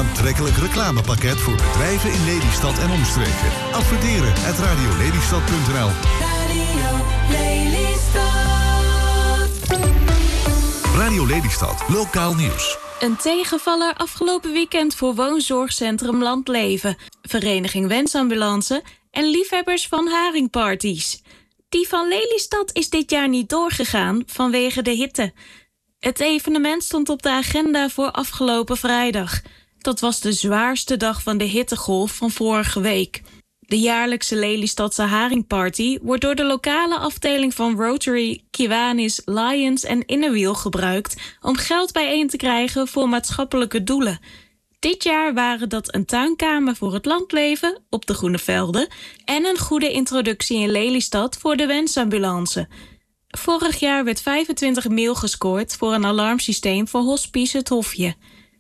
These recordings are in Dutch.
aantrekkelijk reclamepakket voor bedrijven in Lelystad en omstreken. Adverteren @radiolelystad.nl. Radio Lelystad. Radio Lelystad, lokaal nieuws. Een tegenvaller afgelopen weekend voor woonzorgcentrum Landleven, Vereniging Wensambulance en liefhebbers van haringparties. Die van Lelystad is dit jaar niet doorgegaan vanwege de hitte. Het evenement stond op de agenda voor afgelopen vrijdag. Dat was de zwaarste dag van de hittegolf van vorige week. De jaarlijkse Lelystadse haringparty wordt door de lokale afdeling van Rotary, Kiwanis, Lions en Innerwiel gebruikt om geld bijeen te krijgen voor maatschappelijke doelen. Dit jaar waren dat een tuinkamer voor het landleven op de Groene Velden en een goede introductie in Lelystad voor de wensambulance. Vorig jaar werd 25 mil gescoord voor een alarmsysteem voor Hospice Het Hofje.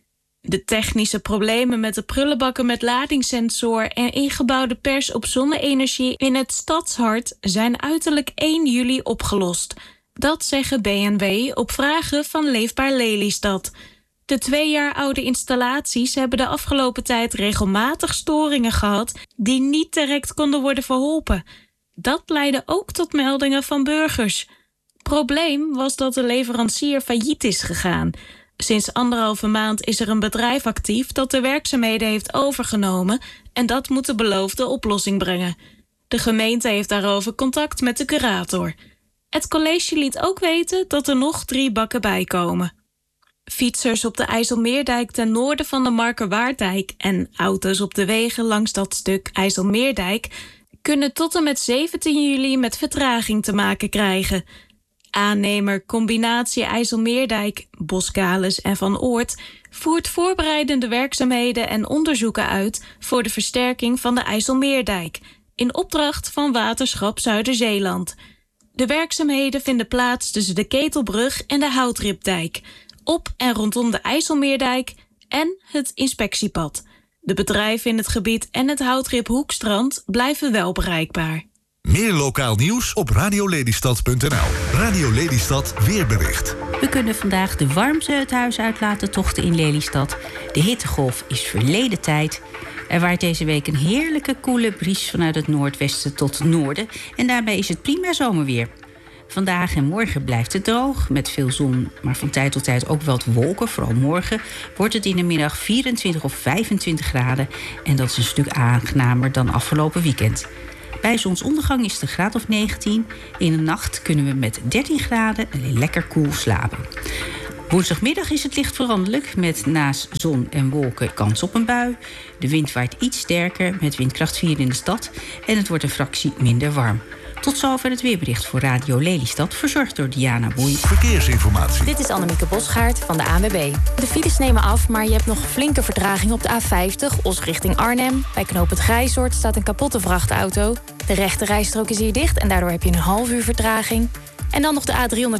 De technische problemen met de prullenbakken met ladingssensor en ingebouwde pers op zonne-energie in het stadshart zijn uiterlijk 1 juli opgelost. Dat zeggen BNW op vragen van Leefbaar Lelystad. De 2 jaar oude installaties hebben de afgelopen tijd regelmatig storingen gehad die niet direct konden worden verholpen. Dat leidde ook tot meldingen van burgers. Probleem was dat de leverancier failliet is gegaan. Sinds 1,5 maand is er een bedrijf actief dat de werkzaamheden heeft overgenomen en dat moet de beloofde oplossing brengen. De gemeente heeft daarover contact met de curator. Het college liet ook weten dat er nog 3 bakken bij komen. Fietsers op de IJsselmeerdijk ten noorden van de Markerwaarddijk en auto's op de wegen langs dat stuk IJsselmeerdijk kunnen tot en met 17 juli met vertraging te maken krijgen. Aannemer Combinatie IJsselmeerdijk, Boskalis en Van Oort voert voorbereidende werkzaamheden en onderzoeken uit voor de versterking van de IJsselmeerdijk in opdracht van Waterschap Zuiderzeeland. De werkzaamheden vinden plaats tussen de Ketelbrug en de Houtripdijk, op en rondom de IJsselmeerdijk en het inspectiepad. De bedrijven in het gebied en het Houtrip-Hoekstrand blijven wel bereikbaar. Meer lokaal nieuws op radiolelystad.nl. Radio Lelystad weerbericht. We kunnen vandaag de warmte het huis uit laten tochten in Lelystad. De hittegolf is verleden tijd. Er waait deze week een heerlijke koele bries vanuit het noordwesten tot noorden. En daarbij is het prima zomerweer. Vandaag en morgen blijft het droog, met veel zon, maar van tijd tot tijd ook wat wolken. Vooral morgen wordt het in de middag 24 of 25 graden. En dat is een stuk aangenamer dan afgelopen weekend. Bij zonsondergang is het een graad of 19. In de nacht kunnen we met 13 graden lekker koel slapen. Woensdagmiddag is het licht veranderlijk met naast zon en wolken kans op een bui. De wind waait iets sterker met windkracht 4 in de stad en het wordt een fractie minder warm. Tot zover het weerbericht voor Radio Lelystad, verzorgd door Diana Boei. Verkeersinformatie. Dit is Annemieke Bosgaard van de ANWB. De files nemen af, maar je hebt nog flinke vertraging op de A50, Os richting Arnhem. Bij knooppunt Grijzoord staat een kapotte vrachtauto. De rechte rijstrook is hier dicht en daardoor heb je een half uur vertraging. En dan nog de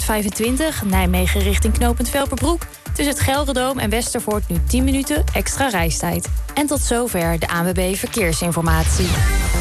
A325, Nijmegen richting knooppunt Velperbroek. Tussen het Gelderdoom en Westervoort nu 10 minuten extra reistijd. En tot zover de ANWB Verkeersinformatie.